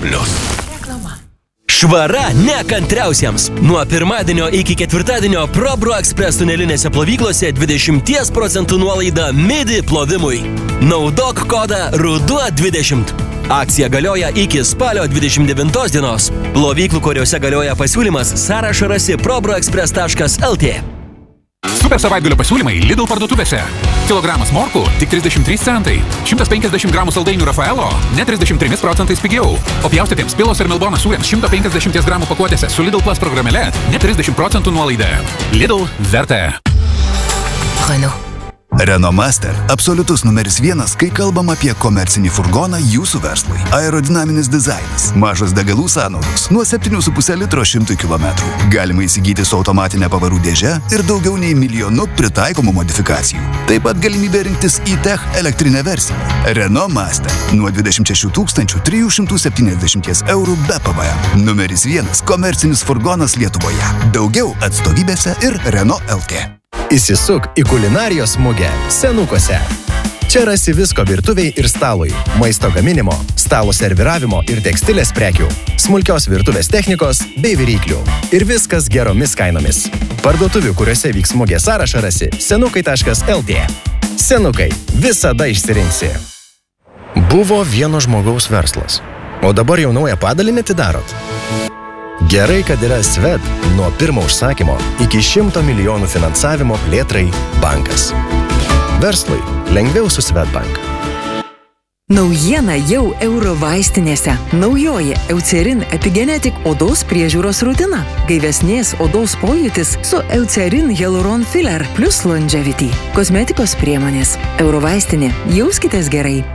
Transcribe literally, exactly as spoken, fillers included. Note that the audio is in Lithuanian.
plius. Švara nekantriausiems. Nuo pirmadienio iki ketvirtadienio ProBro Express tunelinėse plovyklose dvidešimt procentų nuolaida midi plovimui. Naudok kodą ruduo dvidešimt. Akcija galioja iki spalio dvidešimt devintos dienos. Plovyklų, kuriuose galioja pasiūlymas, sąrašą rasi probroexpress taškas lt. Super savaitgalio pasiūlymai Lidl parduotuvėse. Kilogramas morkų tik trisdešimt trys centai. šimtas penkiasdešimt gramų saldainių Rafaelo net trisdešimt trim procentais pigiau. O pjaustytiems pilos ir melbono sūriams šimtas penkiasdešimt gramų pakuotėse su Lidl Plus programėle net trisdešimt procentų nuolaida. Lidl vertė. Renault. Renault Master – absoliutus numeris vienas, kai kalbam apie komercinį furgoną jūsų verslui. Aerodinaminis dizainas, mažos degalų sąnaudos, nuo septynių su puse litro šimtui kilometrų. Galima įsigyti su automatinė pavarų dėže ir daugiau nei milijonu pritaikomų modifikacijų. Taip pat galimybė rinktis e-tech elektrinę versiją. Renault Master – nuo dvidešimt šešių tūkstančių trijų šimtų septyniasdešimt eurų be P V M. Numeris vienas komercinis furgonas Lietuvoje. Daugiau atstovybėse ir Renault L T. Įsisuk į kulinarijos mugę Senukose. Čia rasi visko virtuviai ir stalui, maisto gaminimo, stalo serviravimo ir tekstilės prekių, smulkios virtuvės technikos bei viryklių. Ir viskas geromis kainomis. Parduotuvių, kuriuose vyks mugė sąrašą rasi senukai taškas lt. Senukai, visada išsirinksi. Buvo vieno žmogaus verslas, o dabar jau naują padalinį atidarot. Gerai, kad yra Svet nuo pirmo užsakymo iki šimto milijonų finansavimo plėtrai bankas. Verslui lengviau su Svetbank. Naujiena jau Euro vaistinėse. Naujoji Eucerin Epigenetic odos priežiūros rutina. Gaivesnės odos pojūtis su Eucerin Hyaluron Filler plus Longevity. Kosmetikos priemonės. Euro vaistinė. Jauskitės gerai.